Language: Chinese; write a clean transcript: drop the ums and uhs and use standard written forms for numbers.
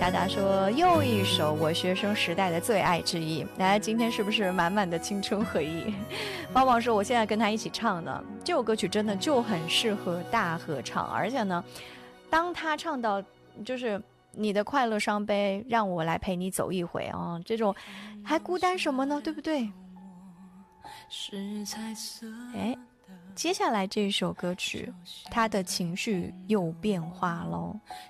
达达说又一首我学生时代的最爱之一，来，今天是不是满满的青春回忆？猫猫说我现在跟他一起唱呢，这首歌曲真的就很适合大合唱，而且呢，当他唱到就是你的快乐伤悲，让我来陪你走一回啊，这种还孤单什么呢？对不对？哎，接下来这首歌曲，他的情绪又变化喽。